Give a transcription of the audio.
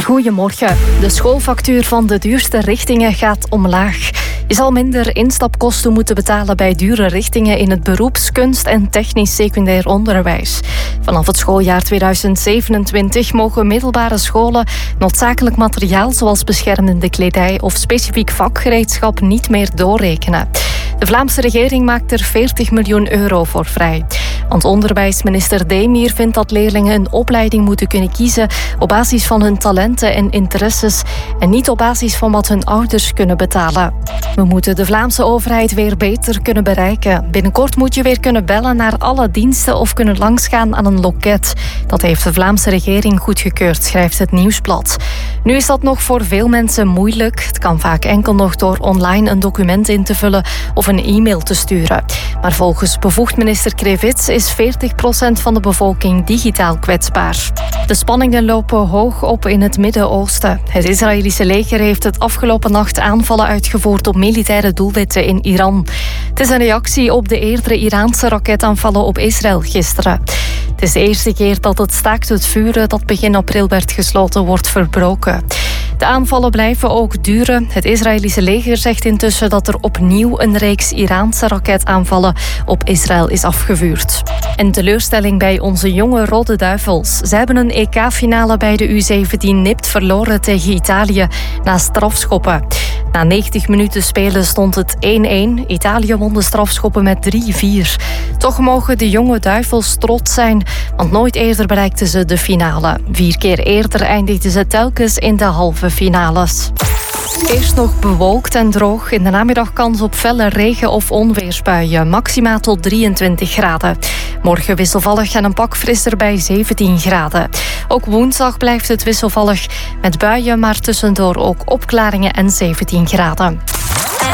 Goedemorgen. De schoolfactuur van de duurste richtingen gaat omlaag. Je zal minder instapkosten moeten betalen bij dure richtingen in het beroeps-, kunst- en technisch secundair onderwijs. Vanaf het schooljaar 2027 mogen middelbare scholen noodzakelijk materiaal zoals beschermende kledij of specifiek vakgereedschap niet meer doorrekenen. De Vlaamse regering maakt er 40 miljoen euro voor vrij. Want onderwijsminister Demir vindt dat leerlingen een opleiding moeten kunnen kiezen op basis van hun talenten en interesses en niet op basis van wat hun ouders kunnen betalen. We moeten de Vlaamse overheid weer beter kunnen bereiken. Binnenkort moet je weer kunnen bellen naar alle diensten of kunnen langsgaan aan een loket. Dat heeft de Vlaamse regering goedgekeurd, schrijft het Nieuwsblad. Nu is dat nog voor veel mensen moeilijk. Het kan vaak enkel nog door online een document in te vullen of een e-mail te sturen. Maar volgens bevoegd minister Krevits is 40% van de bevolking digitaal kwetsbaar. De spanningen lopen hoog op in het Midden-Oosten. Het Israëlische leger heeft het afgelopen nacht aanvallen uitgevoerd op militaire doelwitten in Iran. Het is een reactie op de eerdere Iraanse raketaanvallen op Israël gisteren. Het is de eerste keer dat het staakt het vuren dat begin april werd gesloten wordt verbroken. De aanvallen blijven ook duren. Het Israëlische leger zegt intussen dat er opnieuw een reeks Iraanse raketaanvallen op Israël is afgevuurd. En teleurstelling bij onze jonge Rode Duivels. Ze hebben een EK-finale bij de U17 nipt verloren tegen Italië na strafschoppen. Na 90 minuten spelen stond het 1-1. Italië won de strafschoppen met 3-4. Toch mogen de jonge Duivels trots zijn, want nooit eerder bereikten ze de finale. 4 keer eerder eindigden ze telkens in de halve finales. Eerst nog bewolkt en droog. In de namiddag kans op felle regen- of onweersbuien. Maxima tot 23 graden. Morgen wisselvallig en een pak frisser bij 17 graden. Ook woensdag blijft het wisselvallig met buien, maar tussendoor ook opklaringen en 17 graden.